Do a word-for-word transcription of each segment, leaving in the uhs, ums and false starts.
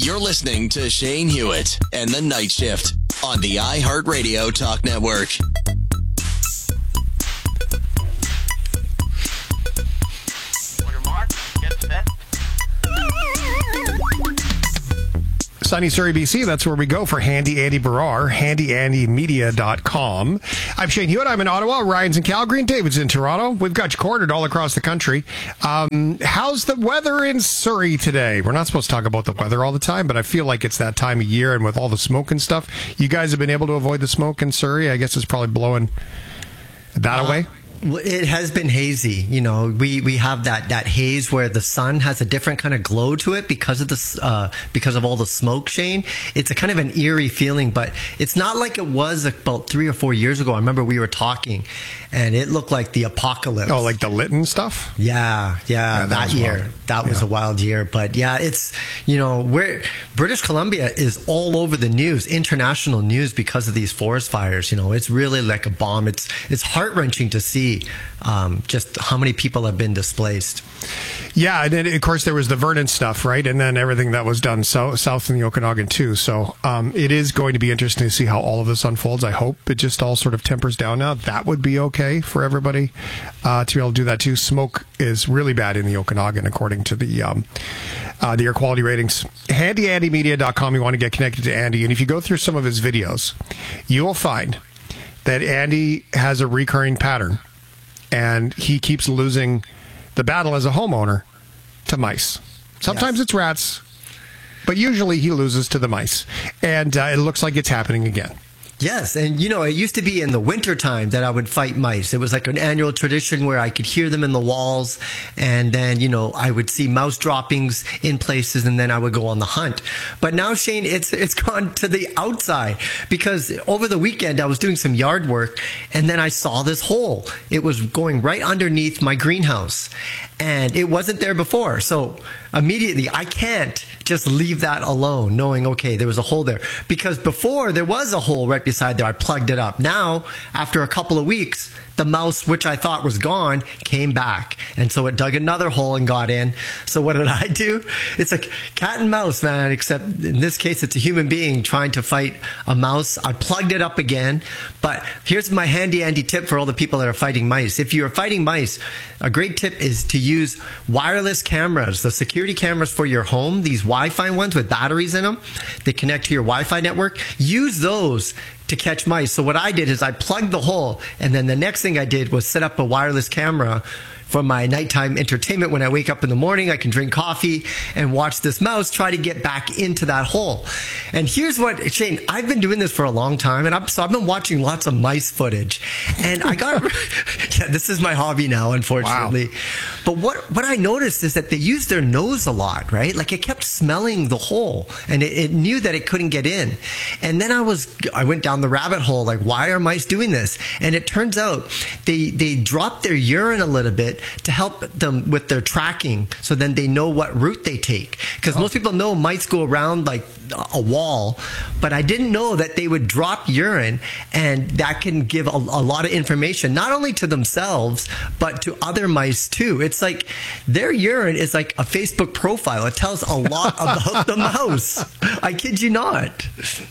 You're listening to Shane Hewitt and the Night Shift on the iHeartRadio Talk Network. Sunny Surrey, B C. That's where we go for Handy Andy Barrar, handy andy media dot com. I'm Shane Hewitt. I'm in Ottawa. Ryan's in Calgary and David's in Toronto. We've got you cornered all across the country. Um, how's the weather in Surrey today? We're not supposed to talk about the weather all the time, but I feel like it's that time of year, and with all the smoke and stuff, you guys have been able to avoid the smoke in Surrey. I guess it's probably blowing that uh, away. It has been hazy. You know, we, we have that, that haze where the sun has a different kind of glow to it because of the uh, because of all the smoke, Shane. It's a kind of an eerie feeling, but it's not like it was about three or four years ago. I remember we were talking, and it looked like the apocalypse. Oh, like the Lytton stuff? Yeah, yeah, yeah that, that year. Wild. That was yeah. a wild year. But yeah, it's, you know, where British Columbia is all over the news, international news, because of these forest fires. You know, it's really like a bomb. It's it's heart-wrenching to see um, just how many people have been displaced. Yeah, and then, of course, there was the Vernon stuff, right? And then everything that was done so, south in the Okanagan, too. So um, it is going to be interesting to see how all of this unfolds. I hope it just all sort of tempers down now. That would be okay for everybody uh, to be able to do that, too. Smoke is really bad in the Okanagan, according to the um, uh, the air quality ratings. handy andy media dot com, you want to get connected to Andy. And if you go through some of his videos, you will find that Andy has a recurring pattern. And he keeps losing the battle as a homeowner to mice. Sometimes yes. it's rats, but usually he loses to the mice. And uh, it looks like it's happening again. Yes, and you know, it used to be in the wintertime that I would fight mice. It was like an annual tradition where I could hear them in the walls, and then, you know, I would see mouse droppings in places, and then I would go on the hunt. But now, Shane, it's it's gone to the outside, because over the weekend I was doing some yard work, and then I saw this hole. It was going right underneath my greenhouse, and it wasn't there before. So immediately, I can't just leave that alone, knowing, okay, there was a hole there. Because before, there was a hole right beside there. I plugged it up. Now, after a couple of weeks, the mouse, which I thought was gone, came back. And so it dug another hole and got in. So what did I do? It's like cat and mouse, man, except in this case, it's a human being trying to fight a mouse. I plugged it up again. But here's my handy Andy tip for all the people that are fighting mice. If you're fighting mice, a great tip is to use wireless cameras, the security cameras for your home, these Wi-Fi ones with batteries in them. They connect to your Wi-Fi network. Use those to catch mice. So what I did is I plugged the hole, and then the next thing I did was set up a wireless camera for my nighttime entertainment. When I wake up in the morning, I can drink coffee and watch this mouse try to get back into that hole. And here's what, Shane, I've been doing this for a long time, and I'm, so I've been watching lots of mice footage. And I got, yeah, this is my hobby now, unfortunately. Wow. But what, what I noticed is that they use their nose a lot, right? Like it kept smelling the hole, and it, it knew that it couldn't get in. And then I was, I went down the rabbit hole, like, why are mice doing this? And it turns out they, they drop their urine a little bit to help them with their tracking, so then they know what route they take. Because oh. most people know mice go around like a wall, but I didn't know that they would drop urine, and that can give a, a lot of information, not only to themselves, but to other mice too. It's like their urine is like a Facebook profile. It tells a lot about the mouse. I kid you not.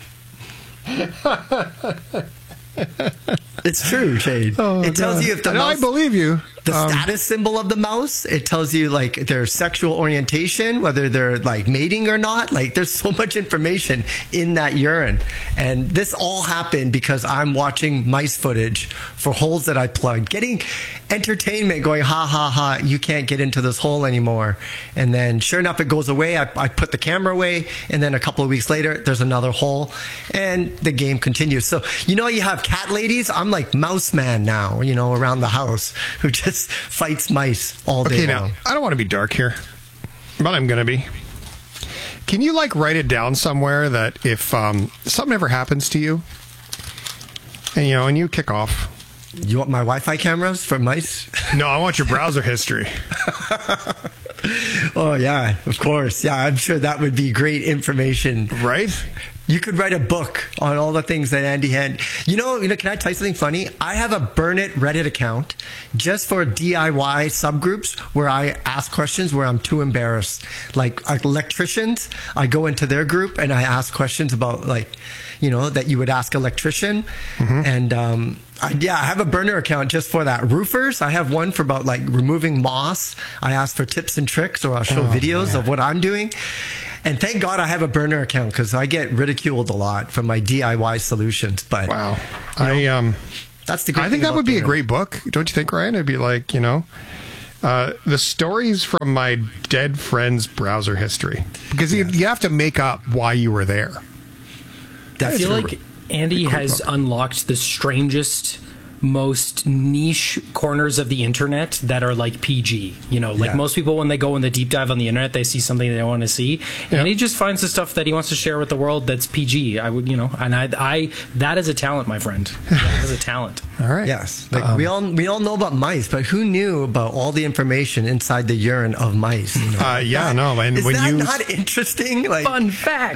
It's true, Shane. Oh, it tells God. you if the no, mouse... I believe you. The um, status symbol of the mouse, it tells you like their sexual orientation, whether they're like mating or not. Like there's so much information in that urine. And this all happened because I'm watching mice footage for holes that I plugged, getting entertainment, going, ha, ha, ha, you can't get into this hole anymore. And then sure enough, it goes away. I, I put the camera away, and then a couple of weeks later, there's another hole, and the game continues. So, you know, you have cat ladies. I'm like mouse man now, you know, around the house, who just fights mice all day okay, long. Now, I don't want to be dark here, but I'm going to be. Can you, like, write it down somewhere that if um, something ever happens to you, and, you know, and you kick off. You want my Wi-Fi cameras for mice? No, I want your browser history. Oh, yeah, of course. Yeah, I'm sure that would be great information. Right? You could write a book on all the things that Andy had. You know, you know, can I tell you something funny? I have a Burn It Reddit account just for D I Y subgroups where I ask questions where I'm too embarrassed. Like electricians, I go into their group and I ask questions about, like, you know, that you would ask an electrician. Mm-hmm. And um, I, yeah, I have a burner account just for that. Roofers, I have one for about like removing moss. I ask for tips and tricks, or I'll show oh, videos man. of what I'm doing. And thank God I have a burner account, because I get ridiculed a lot for my D I Y solutions. But wow, I know, um, that's the. Great I think that would be a great book, don't you think, Ryan? It'd be like, you know, uh, the stories from my dead friend's browser history, because yeah. you, you have to make up why you were there. I feel like Andy has book. unlocked the strangest, most niche corners of the internet that are like P G. You know, like yeah. most people, when they go in the deep dive on the internet, they see something they want to see, and yeah. he just finds the stuff that he wants to share with the world that's P G. I would, you know, and I, I that is a talent, my friend. That is a talent. All right. Yes. Like um, we all we all know about mice, but who knew about all the information inside the urine of mice? You know? uh, yeah, that, no. And is when that you not interesting? Like, fun fact.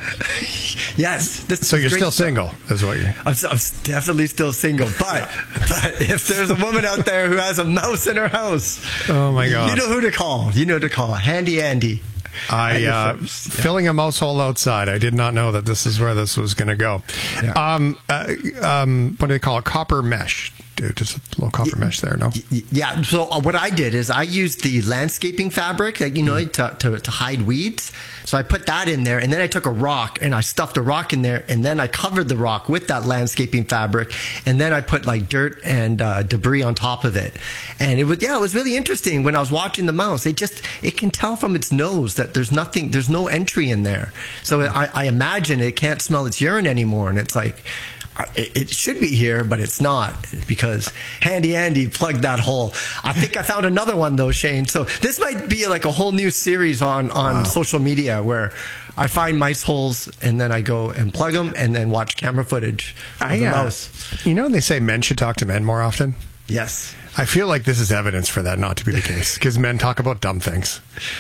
Yes. So you're still stuff. single, is what you're. I'm, I'm definitely still single, but but if there's a woman out there who has a mouse in her house, oh my God, you know who to call. You know who to call. Handy Andy. I uh, yeah. filling a mouse hole outside. I did not know that this is where this was going to go. Yeah. Um, uh, um, what do they call it? Copper mesh. Dude, just a little copper mesh there, no? Yeah. So what I did is I used the landscaping fabric, you know, to, to, to hide weeds. So I put that in there, and then I took a rock and I stuffed a rock in there, and then I covered the rock with that landscaping fabric, and then I put like dirt and uh, debris on top of it. And it was, yeah, it was really interesting when I was watching the mouse. It just, it can tell from its nose that there's nothing, there's no entry in there. So I, I imagine it can't smell its urine anymore, and it's like, it should be here, but it's not, because Handy Andy plugged that hole. I think I found another one though, Shane. So this might be like a whole new series on, on wow. social media where I find mice holes and then I go and plug them and then watch camera footage of I, the uh, mouse. You know, they say men should talk to men more often. Yes. I feel like this is evidence for that not to be the case, because men talk about dumb things.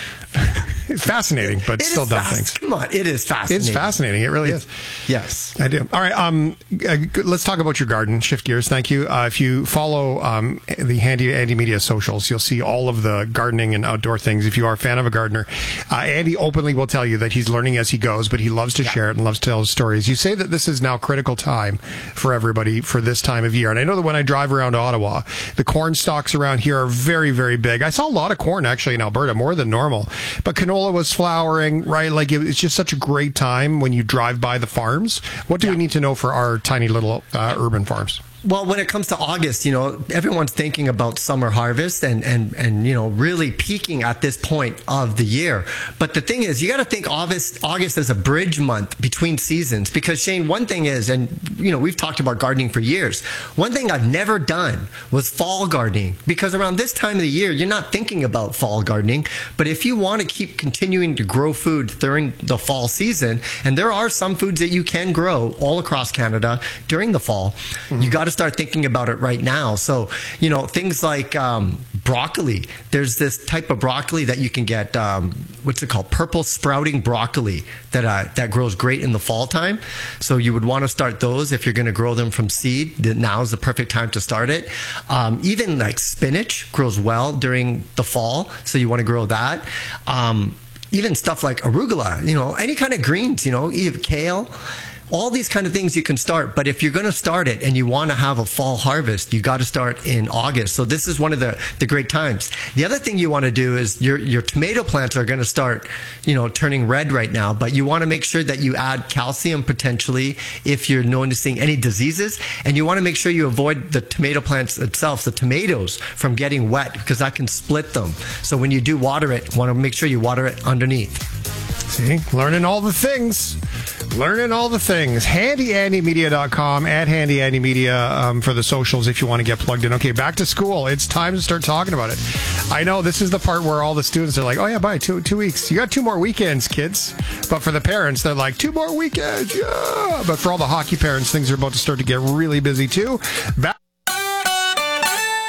It's fascinating, but it still dumb fast. things. Come on, it is fascinating. It's fascinating. It really is. Yes, I do. All right, um, uh, let's talk about your garden. Shift gears. Thank you. Uh, if you follow um, the Handy Andy Media socials, you'll see all of the gardening and outdoor things. If you are a fan of a gardener, uh, Andy openly will tell you that he's learning as he goes, but he loves to yeah. share it and loves to tell his stories. You say that this is now critical time for everybody for this time of year, and I know that when I drive around Ottawa, the corn stalks around here are very, very big. I saw a lot of corn actually in Alberta, more than normal, but canola was flowering, right? Like, it's just such a great time when you drive by the farms. What do yeah. we need to know for our tiny little uh, urban farms? Well, when it comes to August, you know, everyone's thinking about summer harvest and, and, and you know, really peaking at this point of the year. But the thing is, you got to think August, August as a bridge month between seasons. Because, Shane, one thing is, and, you know, we've talked about gardening for years. One thing I've never done was fall gardening. Because around this time of the year, you're not thinking about fall gardening. But if you want to keep continuing to grow food during the fall season, and there are some foods that you can grow all across Canada during the fall, mm-hmm. you got to start thinking about it right now. So, you know, things like um, broccoli. There's this type of broccoli that you can get, um, what's it called? Purple sprouting broccoli that uh, that grows great in the fall time. So you would want to start those if you're going to grow them from seed. Now is the perfect time to start it. Um, even like spinach grows well during the fall, so you want to grow that. Um, even stuff like arugula, you know, any kind of greens, you know, even kale. All these kind of things you can start, but if you're going to start it and you want to have a fall harvest, you got to start in August. So this is one of the, the great times. The other thing you want to do is your your tomato plants are going to start, you know, turning red right now, but you want to make sure that you add calcium potentially if you're noticing any diseases, and you want to make sure you avoid the tomato plants itself, the tomatoes, from getting wet, because that can split them. So when you do water it, you want to make sure you water it underneath. See, learning all the things. Learning all the things. handy andy media dot com, at Handy Andy Media um, for the socials if you want to get plugged in. Okay, back to school. It's time to start talking about it. I know this is the part where all the students are like, oh yeah, bye, two, two weeks. You got two more weekends, kids. But for the parents, they're like, two more weekends, yeah. But for all the hockey parents, things are about to start to get really busy too. Back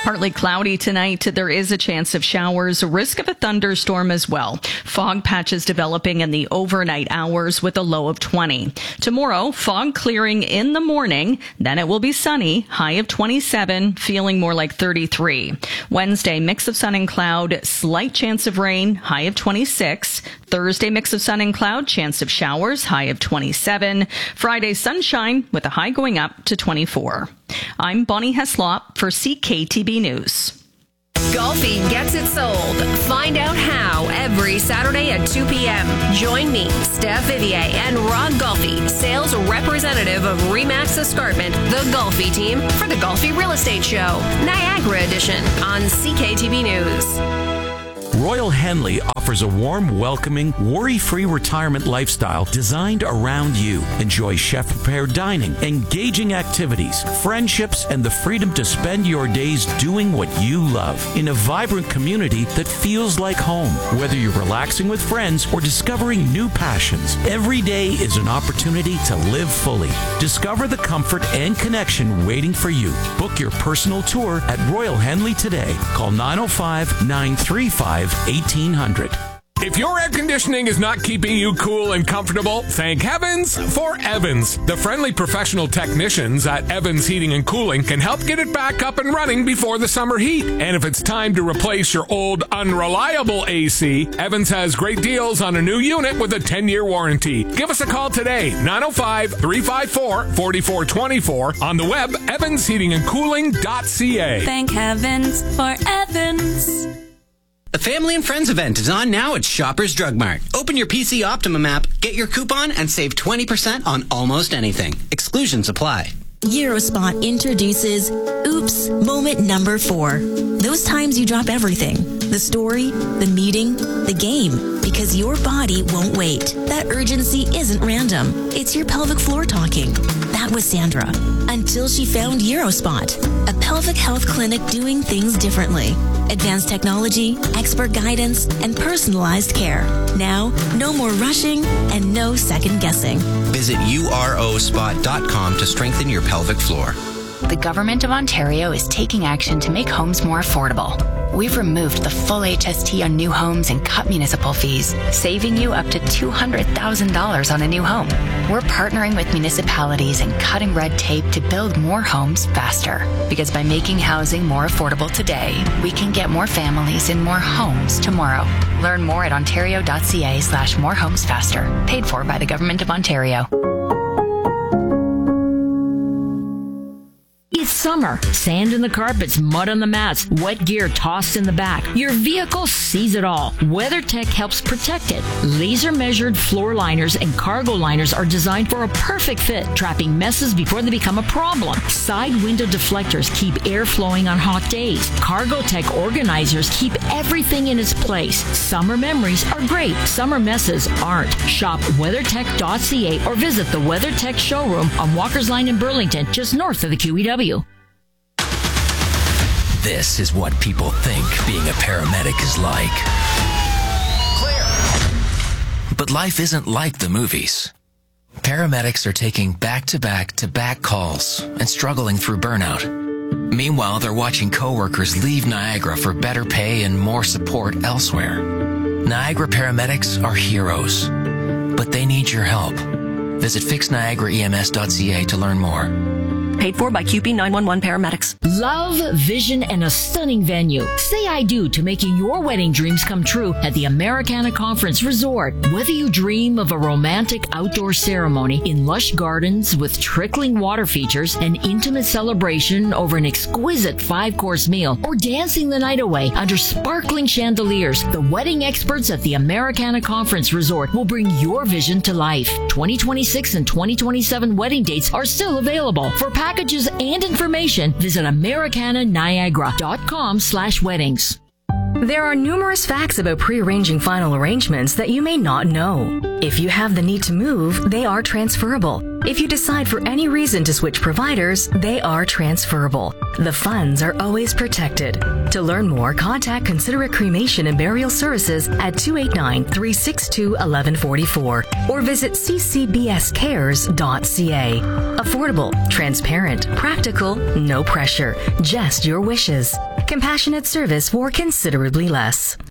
Partly cloudy tonight. There is a chance of showers, risk of a thunderstorm as well. Fog patches developing in the overnight hours with a low of twenty. Tomorrow, fog clearing in the morning. Then it will be sunny, high of twenty-seven, feeling more like thirty-three. Wednesday, mix of sun and cloud, slight chance of rain, high of twenty-six. Thursday, mix of sun and cloud, chance of showers, high of twenty-seven. Friday, sunshine with a high going up to twenty-four. I'm Bonnie Heslop for C K T B News. Golfi gets it sold. Find out how every Saturday at two p.m. Join me, Steph Vivier, and Rod Golfi, sales representative of Remax Escarpment, the Golfi team, for the Golfi Real Estate Show, Niagara Edition, on C K T B News. Royal Henley offers a warm, welcoming, worry-free retirement lifestyle designed around you. Enjoy chef-prepared dining, engaging activities, friendships, and the freedom to spend your days doing what you love in a vibrant community that feels like home. Whether you're relaxing with friends or discovering new passions, every day is an opportunity to live fully. Discover the comfort and connection waiting for you. Book your personal tour at Royal Henley today. Call nine oh five, nine three five, eighteen hundred. If your air conditioning is not keeping you cool and comfortable, thank heavens for Evans. The friendly professional technicians at Evans Heating and Cooling can help get it back up and running before the summer heat. And if it's time to replace your old unreliable A C, Evans has great deals on a new unit with a ten-year warranty. Give us a call today, nine oh five, three five four, four four two four, on the web, evans heating and cooling dot c a. Thank heavens for Evans. The Family and Friends event is on now at Shoppers Drug Mart. Open your P C Optimum app, get your coupon, and save twenty percent on almost anything. Exclusions apply. Eurospot introduces Oops Moment Number Four. Those times you drop everything. The story, the meeting, the game. Because your body won't wait. That urgency isn't random. It's your pelvic floor talking. That was Sandra. Until she found Eurospot, a pelvic health clinic doing things differently. Advanced technology, expert guidance, and personalized care. Now, no more rushing and no second guessing. Visit U R O spot dot com to strengthen your pelvic floor. The Government of Ontario is taking action to make homes more affordable. We've removed the full H S T on new homes and cut municipal fees, saving you up to two hundred thousand dollars on a new home. We're partnering with municipalities and cutting red tape to build more homes faster. Because by making housing more affordable today, we can get more families in more homes tomorrow. Learn more at ontario.ca slash more homes faster. Paid for by the Government of Ontario. It's summer. Sand in the carpets, mud on the mats, wet gear tossed in the back. Your vehicle sees it all. WeatherTech helps protect it. Laser-measured floor liners and cargo liners are designed for a perfect fit, trapping messes before they become a problem. Side window deflectors keep air flowing on hot days. Cargotech organizers keep everything in its place. Summer memories are great. Summer messes aren't. Shop weathertech dot c a or visit the WeatherTech showroom on Walker's Line in Burlington, just north of the Q E W. This is what people think being a paramedic is like. Clear. But life isn't like the movies. Paramedics are taking back-to-back-to-back calls and struggling through burnout. Meanwhile, they're watching coworkers leave Niagara for better pay and more support elsewhere. Niagara paramedics are heroes, but they need your help. Visit fix niagara e m s dot c a to learn more. Paid for by Q P nine one one Paramedics. Love, vision, and a stunning venue. Say I do to making your wedding dreams come true at the Americana Conference Resort. Whether you dream of a romantic outdoor ceremony in lush gardens with trickling water features, an intimate celebration over an exquisite five-course meal, or dancing the night away under sparkling chandeliers, the wedding experts at the Americana Conference Resort will bring your vision to life. twenty twenty-six and twenty twenty-seven wedding dates are still available. For packages and information, visit americana niagara dot com slash weddings. There are numerous facts about pre-arranging final arrangements that you may not know. If you have the need to move, they are transferable. If you decide for any reason to switch providers, they are transferable. the funds are always protected. To learn more, contact Considerate Cremation and Burial Services at two eight nine, three six two, one one four four or visit c c b s cares dot c a. Affordable, transparent, practical, no pressure, just your wishes. Compassionate service for considerably less.